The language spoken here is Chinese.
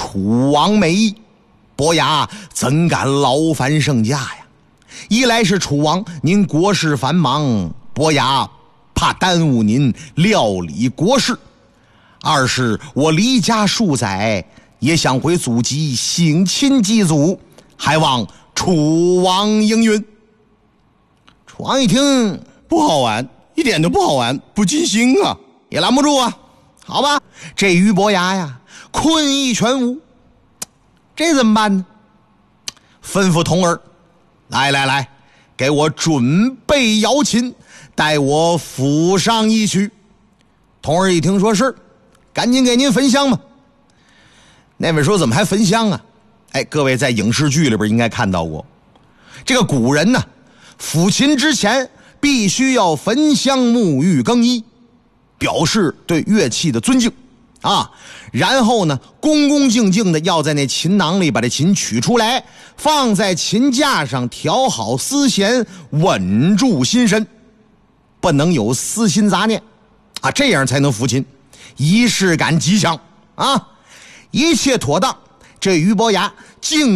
楚王美意，伯牙怎敢劳烦圣驾呀？一来是楚王您国事繁忙，伯牙怕耽误您料理国事；二是我离家数载，也想回祖籍省亲祭祖，还望楚王应允。楚王一听， 不好玩，一点都不好玩，不尽兴啊， 也拦不住啊。好吧，这于伯牙呀，困意全无，这怎么办呢？吩咐童儿，来，给我准备瑶琴，带我府上一曲。童儿一听说是，赶紧给您焚香吧。那位说怎么还焚香啊？各位在影视剧里边应该看到过，这个古人呢，抚琴之前必须要焚香沐浴更衣，表示对乐器的尊敬啊。然后呢，恭恭敬敬的要在那琴囊里把这琴取出来，放在琴架上，调好丝弦，稳住心神，不能有私心杂念啊，这样才能抚琴，仪式感极强啊。一切妥当，这于伯牙竟